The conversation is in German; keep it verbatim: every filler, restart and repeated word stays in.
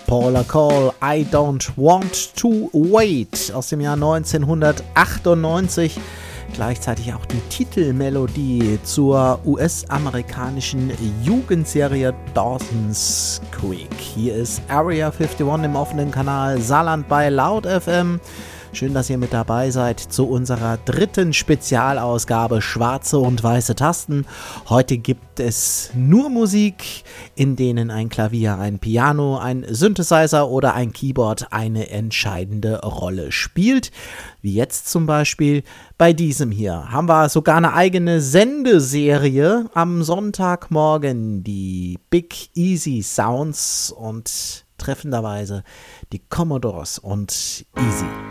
Paula Cole, I Don't Want to Wait aus dem Jahr neunzehnhundertachtundneunzig. Gleichzeitig auch die Titelmelodie zur U S-amerikanischen Jugendserie Dawson's Creek. Hier ist Area einundfünfzig im offenen Kanal Saarland bei Loud F M. Schön, dass ihr mit dabei seid zu unserer dritten Spezialausgabe Schwarze und Weiße Tasten. Heute gibt es nur Musik, in denen ein Klavier, ein Piano, ein Synthesizer oder ein Keyboard eine entscheidende Rolle spielt. Wie jetzt zum Beispiel bei diesem hier. Haben wir sogar eine eigene Sendeserie am Sonntagmorgen, die Big Easy Sounds und treffenderweise die Commodores und Easy.